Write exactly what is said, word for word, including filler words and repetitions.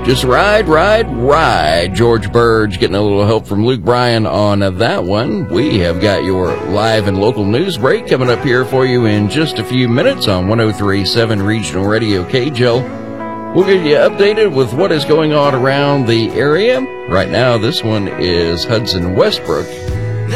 Just ride, ride, ride. George Burge getting a little help from Luke Bryan on that one. We have got your live and local news break coming up here for you in just a few minutes on one oh three point seven Regional Radio K J L. We'll get you updated with what is going on around the area. Right now, this one is Hudson Westbrook.